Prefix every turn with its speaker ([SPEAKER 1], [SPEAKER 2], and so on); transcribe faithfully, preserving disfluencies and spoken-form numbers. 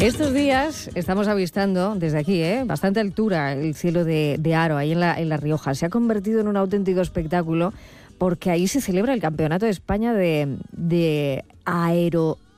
[SPEAKER 1] Estos días estamos avistando desde aquí, ¿eh? bastante altura, el cielo de, de Haro, ahí en la, en La Rioja. Se ha convertido en un auténtico espectáculo porque ahí se celebra el Campeonato de España de, de aero